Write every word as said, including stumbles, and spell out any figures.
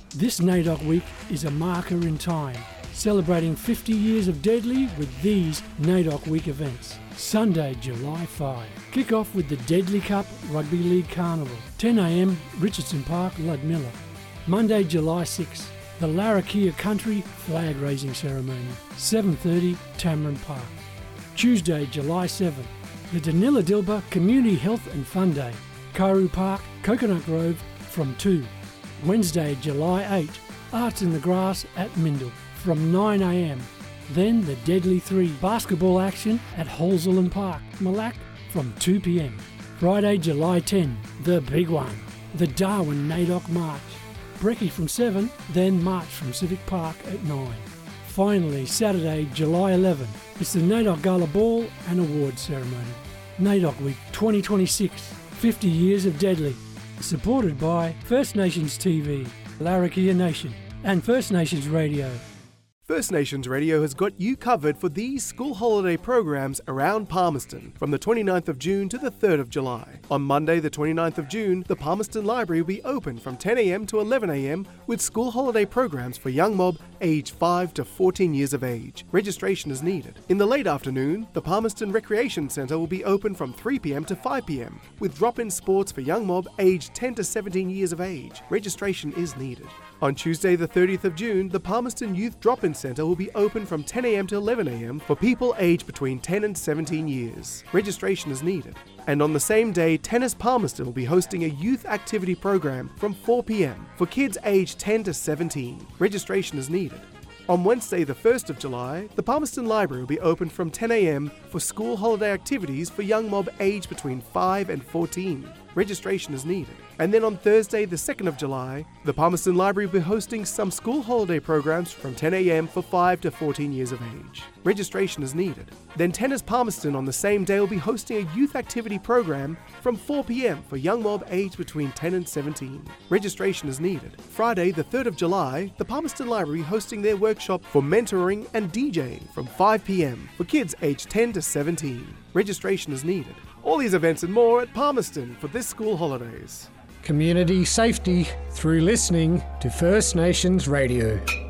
This NAIDOC Week is a marker in time, celebrating fifty years of Deadly with these NAIDOC Week events. Sunday, July fifth. Kick off with the Deadly Cup Rugby League Carnival, ten a m Richardson Park, Ludmilla. Monday, July sixth. The Larrakia Country Flag Raising Ceremony, seven thirty Tamron Park. Tuesday, July seventh. The Danila Dilba Community Health and Fun Day, Karu Park, Coconut Grove from two. Wednesday, July eighth. Arts in the Grass at Mindle from nine a m. Then the Deadly three basketball action at Holzeland Park, Malac from two p m. Friday, July tenth. The big one. The Darwin NAIDOC March. Brekkie from seven, then March from Civic Park at nine. Finally, Saturday, July eleventh. It's the NAIDOC Gala Ball and Awards Ceremony. NAIDOC Week twenty twenty-six, fifty years of Deadly. Supported by First Nations T V, Larrakia Nation, and First Nations Radio. First Nations Radio has got you covered for these school holiday programs around Palmerston from the twenty-ninth of June to the third of July. On Monday the twenty-ninth of June, the Palmerston Library will be open from ten a m to eleven a m with school holiday programs for young mob aged five to fourteen years of age. Registration is needed. In the late afternoon, the Palmerston Recreation Centre will be open from three p m to five p m with drop-in sports for young mob aged ten to seventeen years of age. Registration is needed. On Tuesday the thirtieth of June, the Palmerston Youth Drop-In Centre will be open from ten a m to eleven a m for people aged between ten and seventeen years. Registration is needed. And on the same day, Tennis Palmerston will be hosting a youth activity program from four p m for kids aged ten to seventeen. Registration is needed. On Wednesday the first of July, the Palmerston Library will be open from ten a m for school holiday activities for young mob aged between five and fourteen. Registration is needed. And then on Thursday the second of July, the Palmerston Library will be hosting some school holiday programs from ten a m for five to fourteen years of age. Registration is needed. Then Tennis Palmerston on the same day will be hosting a youth activity program from four p m for young mob aged between ten and seventeen. Registration is needed. Friday the third of July, the Palmerston Library hosting their workshop for mentoring and DJing from five p m for kids aged ten to seventeen. Registration is needed. All these events and more at Palmerston for this school holidays. Community safety through listening to First Nations Radio.